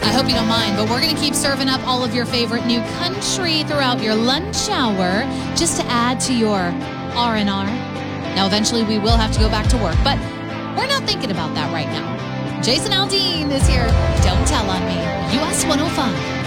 I hope you don't mind, but we're going to keep serving up all of your favorite new country throughout your lunch hour just to add to your R&R. Now, eventually, we will have to go back to work, but we're not thinking about that right now. Jason Aldean is here. Don't tell on me. US 105.